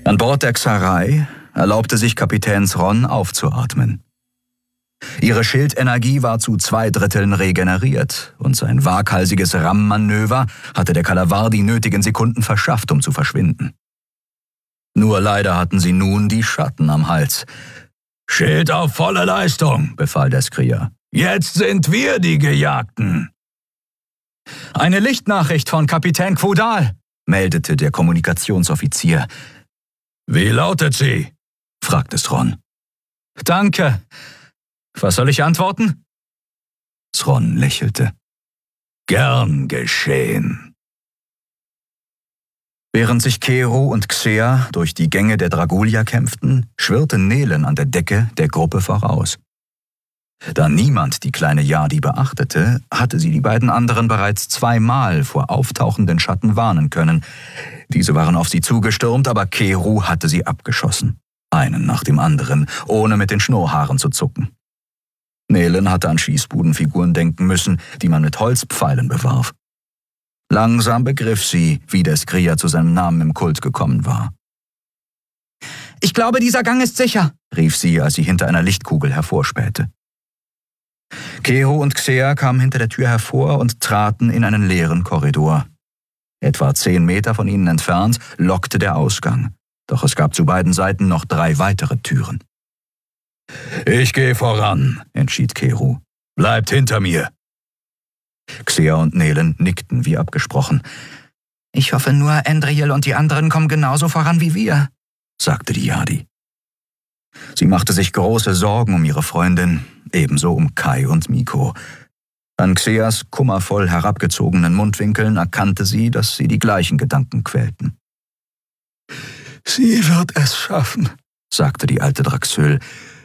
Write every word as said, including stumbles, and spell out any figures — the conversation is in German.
An Bord der Xarai erlaubte sich Kapitän Thrawn aufzuatmen. Ihre Schildenergie war zu zwei Dritteln regeneriert und sein waghalsiges Rammmanöver hatte der Kalavar die nötigen Sekunden verschafft, um zu verschwinden. Nur leider hatten sie nun die Schatten am Hals. »Schild auf volle Leistung«, befahl der Skrier. »Jetzt sind wir die Gejagten!« »Eine Lichtnachricht von Kapitän Quodal«, meldete der Kommunikationsoffizier. »Wie lautet sie?« fragte Thrawn. »Danke. Was soll ich antworten?« Thrawn lächelte. »Gern geschehen.« Während sich Kero und Xea durch die Gänge der Dragulia kämpften, schwirrte Nehlen an der Decke der Gruppe voraus. Da niemand die kleine Jadi beachtete, hatte sie die beiden anderen bereits zweimal vor auftauchenden Schatten warnen können. Diese waren auf sie zugestürmt, aber Kero hatte sie abgeschossen. Einen nach dem anderen, ohne mit den Schnurrhaaren zu zucken. Nehlen hatte an Schießbudenfiguren denken müssen, die man mit Holzpfeilen bewarf. Langsam begriff sie, wie der Skrier zu seinem Namen im Kult gekommen war. »Ich glaube, dieser Gang ist sicher«, rief sie, als sie hinter einer Lichtkugel hervorspähte. Kero und Xea kamen hinter der Tür hervor und traten in einen leeren Korridor. Etwa zehn Meter von ihnen entfernt lockte der Ausgang, doch es gab zu beiden Seiten noch drei weitere Türen. »Ich gehe voran«, entschied Kero. »Bleibt hinter mir.« Xea und Nehlen nickten wie abgesprochen. »Ich hoffe nur, Endriel und die anderen kommen genauso voran wie wir«, sagte die Jadi. Sie machte sich große Sorgen um ihre Freundin, ebenso um Kai und Miko. An Xeas kummervoll herabgezogenen Mundwinkeln erkannte sie, dass sie die gleichen Gedanken quälten. »Sie wird es schaffen«, sagte die alte Draxül.